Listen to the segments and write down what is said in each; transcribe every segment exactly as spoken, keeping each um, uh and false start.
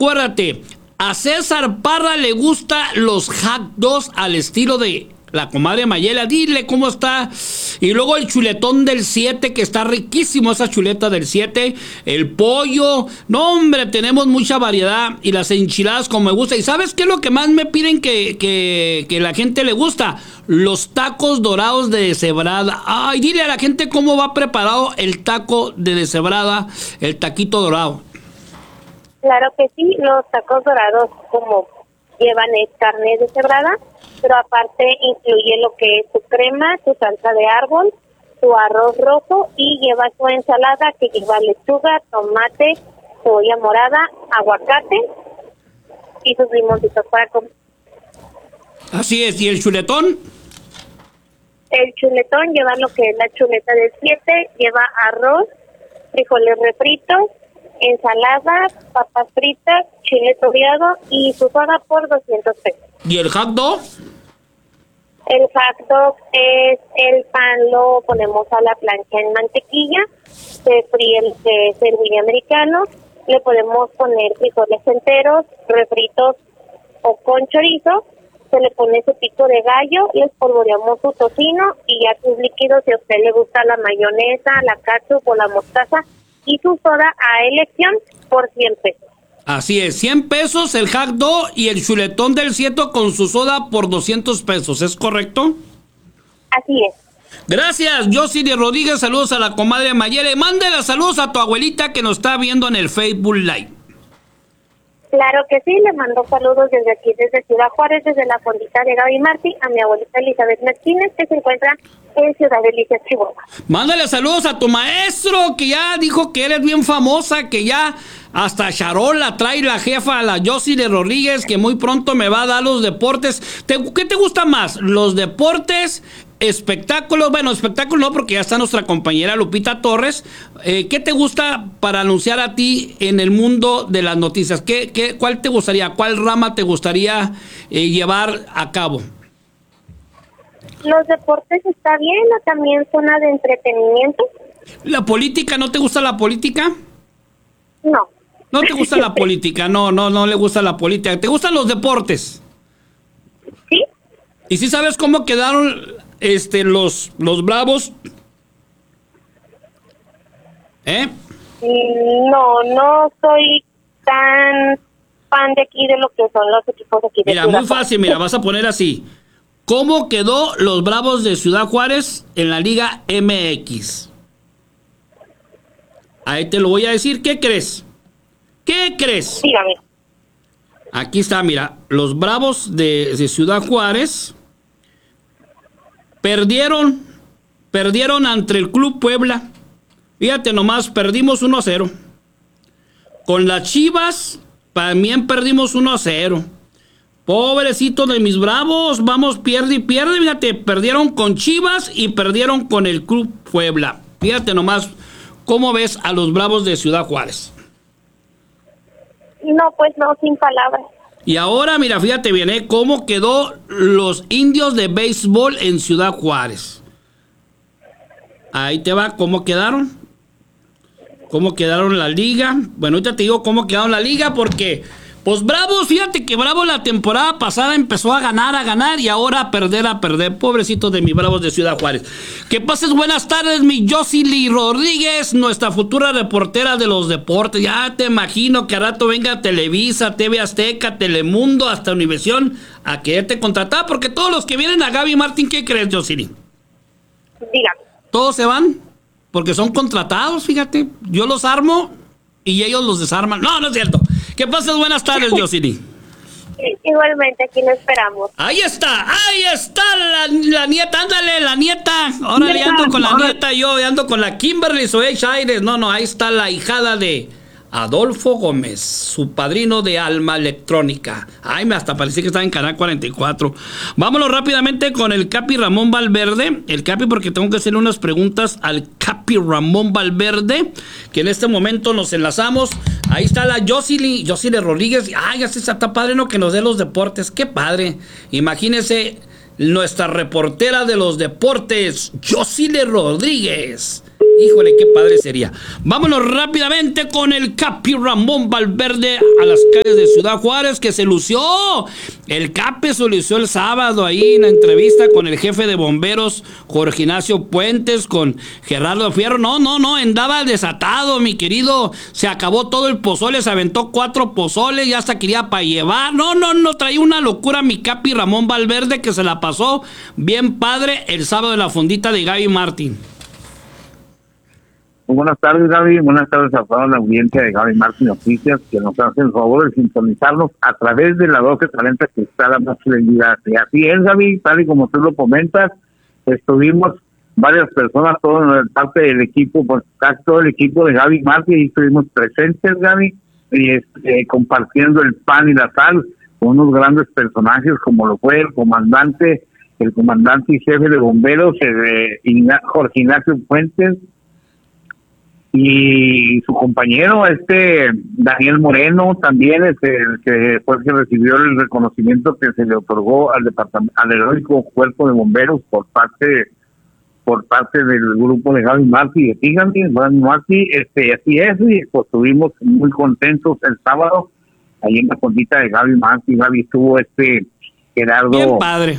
acuérdate, a César Parra le gusta los hot dogs al estilo de la comadre Mayela. Dile cómo está. Y luego el chuletón del siete, que está riquísimo, esa chuleta del siete. El pollo. No, hombre, tenemos mucha variedad. Y las enchiladas como me gusta. ¿Y sabes qué es lo que más me piden que, que, que la gente le gusta? Los tacos dorados de deshebrada. Ay, dile a la gente cómo va preparado el taco de deshebrada, el taquito dorado. Claro que sí, los tacos dorados como llevan es carne deshebrada, pero aparte incluye lo que es su crema, su salsa de árbol, su arroz rojo y lleva su ensalada que lleva lechuga, tomate, cebolla morada, aguacate y sus limoncitos para comer. Así es, ¿y el chuletón? El chuletón lleva lo que es la chuleta del siete, lleva arroz, frijoles refritos, ensalada, papas fritas, chile toreado y su soda por doscientos pesos. ¿Y el hot dog? El hot dog es el pan, lo ponemos a la plancha en mantequilla, se fríe el de cervilla americano, le podemos poner frijoles enteros, refritos o con chorizo, se le pone su pico de gallo, le espolvoreamos su tocino y ya sus líquidos, si a usted le gusta la mayonesa, la ketchup o la mostaza, y su soda a elección por cien pesos. Así es, cien pesos el hot dog y el chuletón del siete con su soda por doscientos pesos, ¿es correcto? Así es. Gracias, Josely Rodríguez, saludos a la comadre Mayele. Mándale saludos a tu abuelita que nos está viendo en el Facebook Live. Claro que sí, le mando saludos desde aquí, desde Ciudad Juárez, desde la fondita de Gaby Martí, a mi abuelita Elizabeth Martínez, que se encuentra en Ciudad Delicias, Chihuahua. Mándale saludos a tu maestro, que ya dijo que eres bien famosa, que ya hasta Charol la trae la jefa, la Josely Rodríguez, que muy pronto me va a dar los deportes. ¿Te, ¿Qué te gusta más? ¿Los deportes, espectáculos? Bueno, espectáculos no, porque ya está nuestra compañera Lupita Torres. Eh, ¿Qué te gusta para anunciar a ti en el mundo de las noticias? ¿Qué, qué, ¿Cuál te gustaría, cuál rama te gustaría eh, llevar a cabo? Los deportes está bien, o también zona de entretenimiento. ¿La política? ¿No te gusta la política? No. No te gusta la política, no, no, no le gusta la política. ¿Te gustan los deportes? Sí. ¿Y si sabes cómo quedaron este los los Bravos? ¿Eh? No, no soy tan fan de aquí de lo que son los equipos aquí de Mira, Ciudad muy fácil, mira, vas a poner así. ¿Cómo quedó los Bravos de Ciudad Juárez en la Liga M X? Ahí te lo voy a decir. ¿Qué crees? ¿Qué crees? Dígame. Aquí está, mira. Los Bravos de, de Ciudad Juárez perdieron, perdieron ante el Club Puebla. Fíjate nomás, perdimos uno a cero. Con las Chivas también perdimos uno a cero. Pobrecito de mis Bravos, vamos, pierde y pierde. Fíjate, perdieron con Chivas y perdieron con el Club Puebla. Fíjate nomás, ¿cómo ves a los Bravos de Ciudad Juárez? No, pues no, sin palabras. Y ahora, mira, fíjate bien, ¿eh? ¿Cómo quedó los Indios de béisbol en Ciudad Juárez? Ahí te va, ¿cómo quedaron? ¿Cómo quedaron la liga? Bueno, ahorita te digo cómo quedaron la liga porque... Pues Bravos, fíjate que Bravos la temporada pasada empezó a ganar, a ganar y ahora a perder, a perder. Pobrecitos de mis Bravos de Ciudad Juárez. Que pases buenas tardes, mi Josely Rodríguez, nuestra futura reportera de los deportes. Ya te imagino que a rato venga Televisa, T V Azteca, Telemundo, hasta Univisión a quererte contratar, porque todos los que vienen a Gaby Martín, ¿qué crees, Josely? Dígame. Todos se van porque son contratados, fíjate. Yo los armo y ellos los desarman. No, no es cierto. Que pases buenas tardes, Josely. Igualmente, aquí lo esperamos. Ahí está, ahí está la, la nieta, ándale, la nieta. Ahora le ando con la nieta, yo ando con la Kimberly Soech Aires. No, no, ahí está la hijada de Adolfo Gómez, su padrino de Alma Electrónica. Ay, me hasta parecía que estaba en Canal cuarenta y cuatro. Vámonos rápidamente con el Capi Ramón Valverde. El Capi, porque tengo que hacerle unas preguntas al Capi Ramón Valverde, que en este momento nos enlazamos. Ahí está la Josely, Josely Rodríguez. Ay, así está padre, ¿no? Que nos dé los deportes. Qué padre. Imagínese nuestra reportera de los deportes, Josely Rodríguez. Híjole, qué padre sería. Vámonos rápidamente con el Capi Ramón Valverde a las calles de Ciudad Juárez, que se lució. El Capi se lució el sábado ahí en la entrevista con el jefe de bomberos, Jorge Ignacio Puentes, con Gerardo Fierro. No, no, no, andaba desatado, mi querido. Se acabó todo el pozole, se aventó cuatro pozoles y hasta quería para llevar. No, no, no, traía una locura mi Capi Ramón Valverde, que se la pasó bien padre el sábado en la fondita de Gaby Martín. Buenas tardes, Gaby. Buenas tardes a toda la audiencia de Gaby Martín Noticias, que nos hace el favor de sintonizarnos a través de la doce cuarenta que está la más fidelidad. Y así es, Gaby, tal y como tú lo comentas, estuvimos varias personas, toda parte del equipo, pues casi todo el equipo de Gaby Martín, y estuvimos presentes, Gaby, y este, compartiendo el pan y la sal con unos grandes personajes como lo fue el comandante, el comandante y jefe de bomberos, el, Igna, Jorge Ignacio Puentes, y su compañero, este Daniel Moreno, también es el que fue el que recibió el reconocimiento que se le otorgó al departamento, al heroico cuerpo de bomberos por parte por parte del grupo de Gaby Martín. Y fíjate, Gaby Martín, este, así es, y pues estuvimos muy contentos el sábado, ahí en la fondita de Gaby Martín. Gaby estuvo este Gerardo. Bien padre.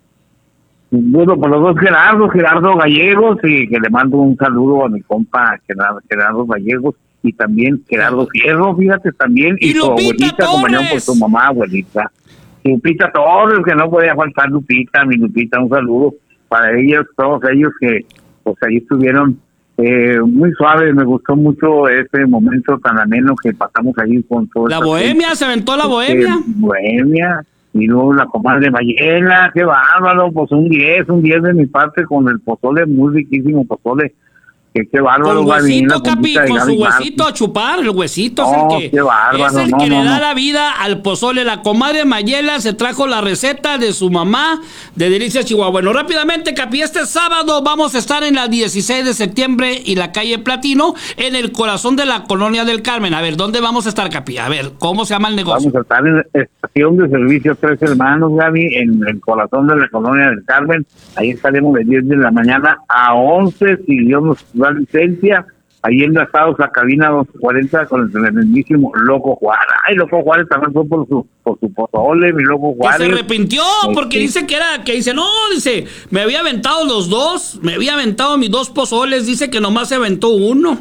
Bueno, por los dos Gerardo, Gerardo Gallegos, y que le mando un saludo a mi compa Gerardo, Gerardo Gallegos, y también Gerardo Fierro, fíjate, también, y, y su abuelita, acompañado por su mamá abuelita. Lupita Torres, que no podía faltar Lupita, mi Lupita, un saludo para ellos, todos ellos que pues ahí estuvieron eh, muy suaves. Me gustó mucho ese momento tan ameno que pasamos ahí con todo. La bohemia, gente. Se aventó la bohemia. Eh, bohemia. Y luego la comadre Mayela, qué bárbaro, pues un diez, un diez de mi parte con el pozole, muy riquísimo pozole. Que qué bárbaro, con huesito, Capi, con su huesito a chupar, el huesito no, es el que, qué bárbaro, es el no, que no, le da no. la vida al pozole. La comadre Mayela se trajo la receta de su mamá de Delicias Chihuahua. Bueno, rápidamente, Capi, este sábado vamos a estar en la dieciséis de septiembre y la calle Platino, en el corazón de la Colonia del Carmen. A ver, ¿dónde vamos a estar, Capi? A ver, ¿cómo se llama el negocio? Vamos a estar en la estación de servicio Tres Hermanos, Gaby, en el corazón de la Colonia del Carmen. Ahí estaremos de diez de la mañana a once, si Dios nos da licencia. Ahí enlazados la cabina doscientos cuarenta con el tremendísimo Loco Juárez. Ay, Loco Juárez también fue por su por su pozole, mi Loco Juárez. Que se arrepintió porque dice que era, que dice, no, dice, me había aventado los dos, me había aventado mis dos pozoles, dice que nomás se aventó uno.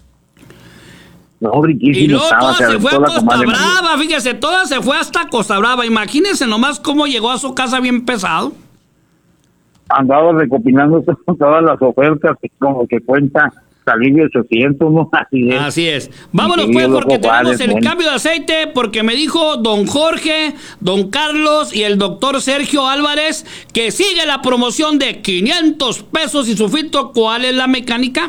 No, riquísimo. Y luego estaba, toda se, se fue a Costa Brava, María. Fíjese, toda se fue hasta Costa Brava. Imagínense nomás cómo llegó a su casa bien pesado. Andaba recopilando todas las ofertas, como que cuenta salir de ochocientos, ¿no? Así es. Así es. Vámonos pues, porque tenemos el cambio de aceite, porque me dijo don Jorge, don Carlos y el doctor Sergio Álvarez que sigue la promoción de quinientos pesos y su filtro. ¿Cuál es la mecánica?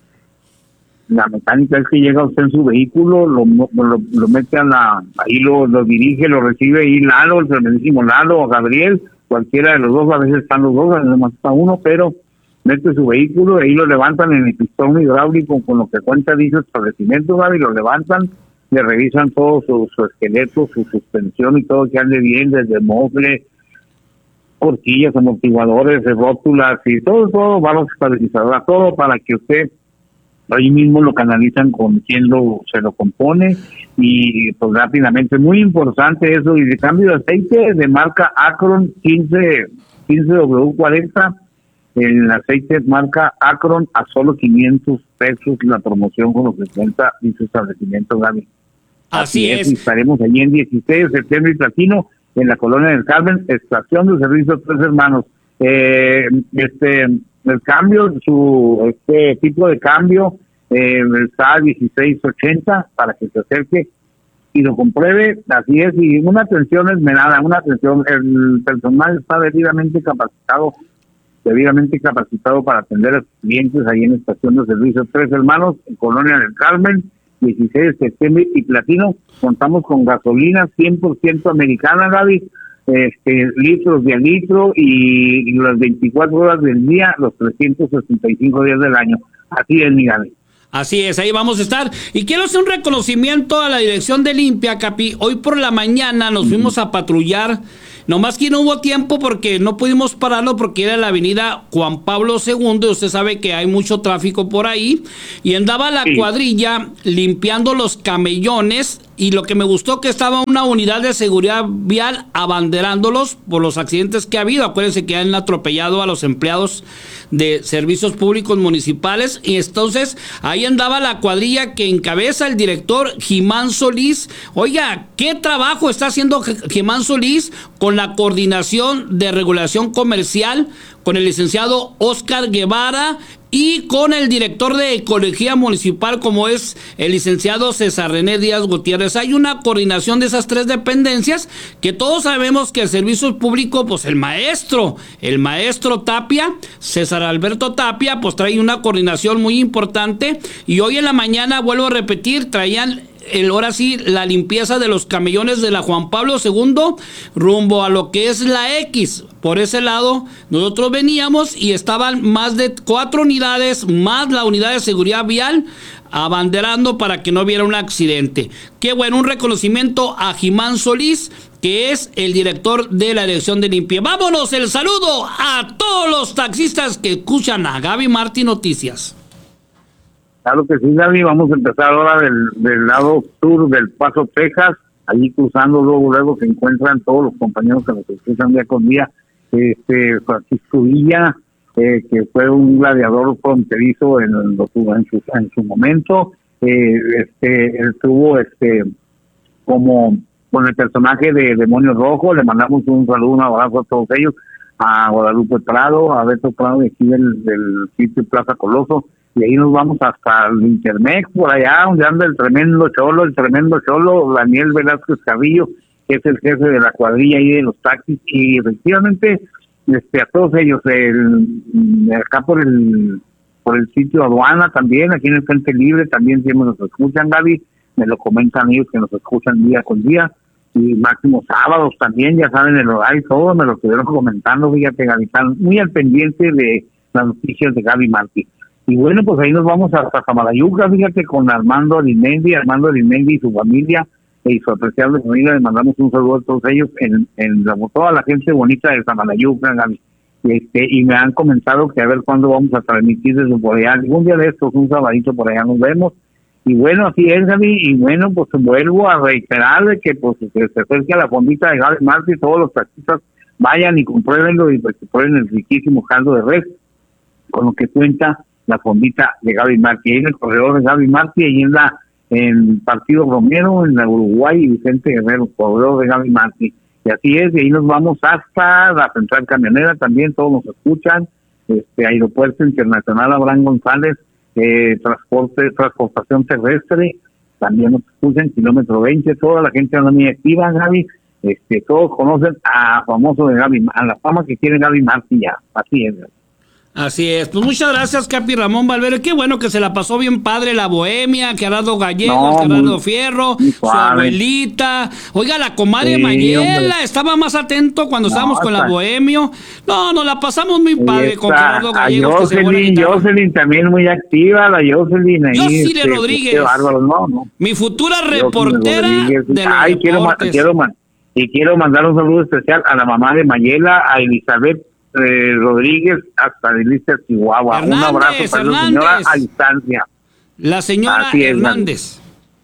La mecánica es que llega usted en su vehículo, lo, lo, lo mete a la, ahí lo, lo dirige, lo recibe ahí Lalo, el tremendísimo Lalo o Gabriel, cualquiera de los dos, a veces están los dos, a veces más está uno, pero mete su vehículo, ahí lo levantan en el pistón hidráulico con lo que cuenta dicho establecimiento, Gaby, lo levantan, le revisan todo su, su esqueleto, su suspensión y todo que ande bien, desde mofle, horquillas, amortiguadores, rótulas y todo, todo, vamos a estabilizar todo para que usted ahí mismo lo canalizan con quien lo se lo compone y pues rápidamente, muy importante eso. Y de cambio de aceite de marca Acron quince W cuarenta, el aceite marca Acron a solo quinientos pesos la promoción con lo que cuenta en su establecimiento, Gaby. Así, Así es. es. Estaremos allí en dieciséis de septiembre y Platino, en la Colonia del Carmen, estación de servicio Tres Hermanos. Eh, este, el cambio, su este tipo de cambio eh, está a dieciséis ochenta para que se acerque y lo compruebe. Así es, y una atención esmerada, una atención, el personal está debidamente capacitado, debidamente capacitado para atender a sus clientes ahí en la estación de servicio Tres Hermanos, en Colonia del Carmen, dieciséis de septiembre y Platino. Contamos con gasolina cien por ciento americana, Gaby, este, litros de a litro y, y las veinticuatro horas del día, los trescientos sesenta y cinco días del año. Así es, mi Gaby. Así es, ahí vamos a estar. Y quiero hacer un reconocimiento a la dirección de Limpia, Capi. Hoy por la mañana nos fuimos a patrullar. Nomás que no hubo tiempo porque no pudimos pararlo porque era la avenida Juan Pablo segundo y usted sabe que hay mucho tráfico por ahí. Y andaba la sí. cuadrilla limpiando los camellones y lo que me gustó que estaba una unidad de seguridad vial abanderándolos por los accidentes que ha habido. Acuérdense que han atropellado a los empleados de servicios públicos municipales y entonces ahí andaba la cuadrilla que encabeza el director Jimán Solís. Oiga, ¿qué trabajo está haciendo Jimán Solís con la coordinación de regulación comercial, con el licenciado Oscar Guevara y con el director de ecología municipal como es el licenciado César René Díaz Gutiérrez? Hay una coordinación de esas tres dependencias que todos sabemos que el servicio público, pues el maestro, el maestro Tapia, César Alberto Tapia, pues trae una coordinación muy importante y hoy en la mañana, vuelvo a repetir, traían el, ahora sí, la limpieza de los camellones de la Juan Pablo segundo rumbo a lo que es la X. Por ese lado, nosotros veníamos y estaban más de cuatro unidades, más la unidad de seguridad vial, abanderando para que no hubiera un accidente. Qué bueno, un reconocimiento a Jimán Solís, que es el director de la dirección de Limpia. Vámonos, el saludo a todos los taxistas que escuchan a Gaby Martí Noticias. Claro que sí, Gaby, vamos a empezar ahora del, del lado sur del Paso, Texas, allí cruzando, luego luego se encuentran todos los compañeros que nos escuchan día con día, este Francisco Villa, eh, que fue un gladiador fronterizo en, en, en, su, en su momento, eh, este él tuvo este como con el personaje de Demonio Rojo, le mandamos un saludo, un abrazo a todos ellos, a Guadalupe Prado, a Beto Prado de aquí del, del sitio Plaza Coloso, y ahí nos vamos hasta el Intermex, por allá donde anda el tremendo cholo, el tremendo cholo, Daniel Velázquez Carrillo, que es el jefe de la cuadrilla ahí de los taxis, y efectivamente, este, a todos ellos, el, acá por el por el sitio aduana también, aquí en el Frente Libre, también siempre nos escuchan, Gaby, me lo comentan ellos que nos escuchan día con día, y máximo sábados también, ya saben el horario y todo, me lo estuvieron comentando, fíjate, Gaby, están muy al pendiente de las noticias de Gaby Martí. Y bueno, pues ahí nos vamos hasta Samalayuca, fíjate, con Armando Arimendi, Armando Arimendi y su familia, y su apreciable familia, le mandamos un saludo a todos ellos, en, en la, toda la gente bonita de Samalayuca, Gaby. Y, este, y me han comentado que a ver cuándo vamos a transmitir desde por allá, algún día de estos, un sabadito por allá nos vemos. Y bueno, así es, Gaby, y bueno, pues vuelvo a reiterarle que pues que se acerque a la fondita de Gaby Martí, todos los taxistas vayan y compruébenlo y pues que prueben el riquísimo caldo de res, con lo que cuenta la fondita de Gaby Martí, ahí en el corredor de Gaby Martí, ahí en la en Partido Romero, en la Uruguay y Vicente Guerrero, corredor de Gaby Martí. Y así es, y ahí nos vamos hasta la central camionera, también todos nos escuchan, este Aeropuerto Internacional Abraham González, eh, transporte, transportación terrestre, también nos escuchan, kilómetro veinte, toda la gente anda muy activa, Gaby, este, todos conocen a famoso de Gaby, a la fama que tiene Gaby Martí ya, así es, Gaby. Así es, pues muchas gracias, Capi Ramón Valverde, qué bueno que se la pasó bien padre la bohemia, Gerardo Gallegos, no, Gerardo Fierro, su abuelita, oiga, la comadre sí, Mayela, hombre. Estaba más atento cuando no, estábamos con la bohemia, no, nos la pasamos muy padre esta, con Gerardo Gallegos. Jocelyn, Jocelyn también muy activa, la Jocelyn ahí. Josile este, Rodríguez, qué bárbaro, no, no. Mi futura reportera de Ay, los quiero, quiero, y quiero mandar un saludo especial a la mamá de Mayela, a Elizabeth Eh, Rodríguez hasta Delicia, Chihuahua. Hernández, un abrazo para Hernández. la señora a distancia. La señora es, Hernández.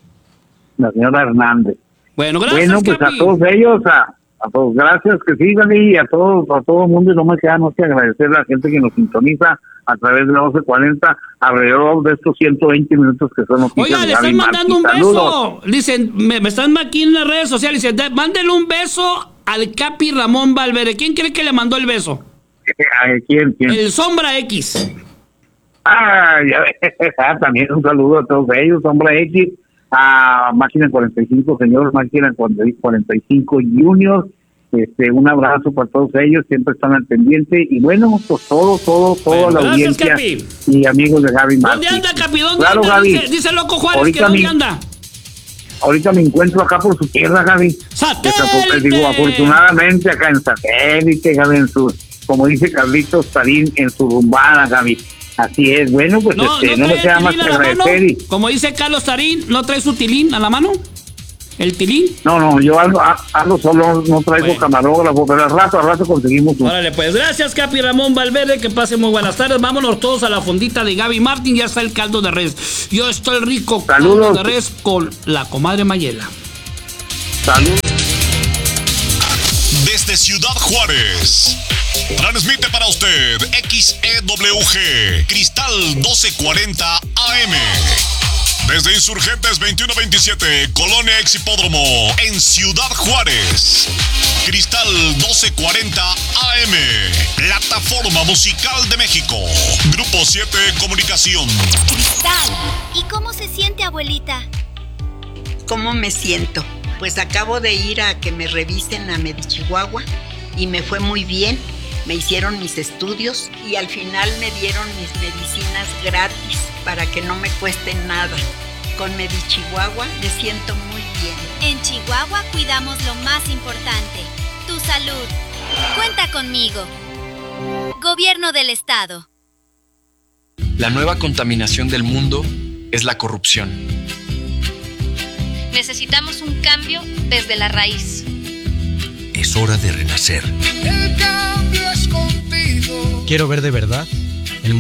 La señora Hernández. Bueno, gracias. Bueno, pues Capi. A todos ellos, a, a todos, gracias, que sigan y a todos, a todo el mundo, y no me queda más que agradecer a la gente que nos sintoniza a través de la doce cuarenta, alrededor de estos ciento veinte minutos que son noticias. Oiga, le están mandando un beso. Dicen, me, me están aquí en las redes sociales, dicen, mándele un beso al Capi Ramón Valverde. ¿Quién cree que le mandó el beso? ¿Quién, quién? El Sombra X. Ah, ya, también un saludo a todos ellos, Sombra X, a Máquina cuarenta y cinco, señor Máquina cuarenta y cinco Junior, este, un abrazo para todos ellos, siempre están al pendiente, y bueno, pues todo, todo, toda bueno, la gracias, audiencia Capi. Y amigos de Gaby Martí. ¿Dónde anda, Capi? ¿Dónde claro, anda? Gaby. Dice, dice Loco Juárez que ¿dónde mi... anda? Ahorita me encuentro acá por su tierra, Gaby. ¡Satélite! Digo, afortunadamente acá en Satélite, Gaby, en su, como dice Carlitos Tarín, en su rumbada, Gaby. Así es, bueno, pues No, este, no no me trae queda el más tilín que a la mano. agradecer. y- Como dice Carlos Tarín, ¿no trae su tilín a la mano? ¿El tilín? No, no, yo ando, ando solo, no traigo Bueno. camarógrafo, pero al rato, al rato conseguimos un... Órale, pues gracias, Capi Ramón Valverde, que pase muy buenas tardes. Vámonos todos a la fondita de Gaby Martín, ya está el caldo de res. Yo estoy rico Saludos. caldo de res con la comadre Mayela. Salud. Desde Ciudad Juárez, transmite para usted X E W G, Cristal doce cuarenta A M. Desde Insurgentes veintiuno veintisiete, Colonia Ex Hipódromo, en Ciudad Juárez. Cristal doce cuarenta A M, Plataforma Musical de México. Grupo siete Comunicación. Cristal. ¿Y cómo se siente, abuelita? ¿Cómo me siento? Pues acabo de ir a que me revisen a Medichihuahua y me fue muy bien. Me hicieron mis estudios y al final me dieron mis medicinas gratis para que no me cueste nada. Con Medichihuahua me siento muy bien. En Chihuahua cuidamos lo más importante, tu salud. Cuenta conmigo. Gobierno del Estado. La nueva contaminación del mundo es la corrupción. Necesitamos un cambio desde la raíz. Es hora de renacer. El cambio es contigo. Quiero ver de verdad